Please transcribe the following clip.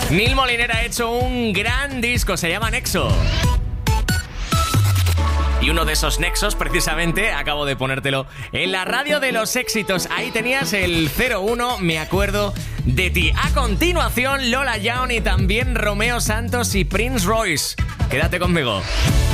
Neil Moliner ha hecho un gran disco, se llama Nexo. Y uno de esos nexos, precisamente, acabo de ponértelo en la radio de los éxitos. Ahí tenías el 01, me acuerdo de ti. A continuación, Lola Young y también Romeo Santos y Prince Royce. Quédate conmigo.